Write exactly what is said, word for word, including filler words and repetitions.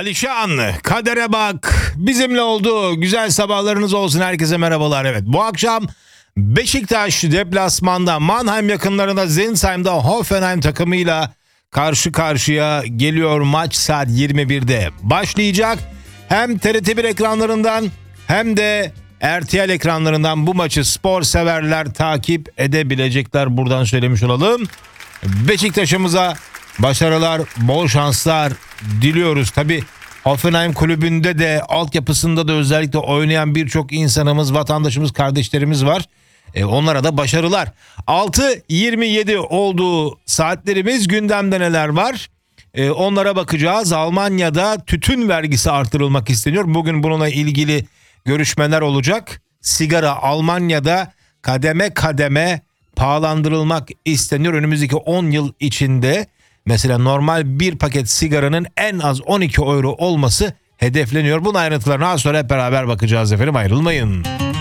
Alişan, kadere bak. Bizimle oldu. Güzel sabahlarınız olsun. Herkese merhabalar. Evet, bu akşam Beşiktaş deplasmanda Mannheim yakınlarında Zinsheim'da Hoffenheim takımıyla karşı karşıya geliyor. Maç saat yirmi birde başlayacak. Hem T R T bir ekranlarından hem de R T L ekranlarından bu maçı spor severler takip edebilecekler. Buradan söylemiş olalım. Beşiktaş'ımıza başarılar, bol şanslar diliyoruz. Tabii Hoffenheim kulübünde de altyapısında da özellikle oynayan birçok insanımız, vatandaşımız, kardeşlerimiz var. E, onlara da başarılar. altı yirmi yedi olduğu saatlerimiz, gündemde neler var? E, onlara bakacağız. Almanya'da tütün vergisi artırılmak isteniyor. Bugün bununla ilgili görüşmeler olacak. Sigara Almanya'da kademe kademe pahalandırılmak isteniyor. Önümüzdeki on yıl içinde mesela normal bir paket sigaranın en az on iki euro olması hedefleniyor. Bunun ayrıntılarına az sonra hep beraber bakacağız efendim. Ayrılmayın.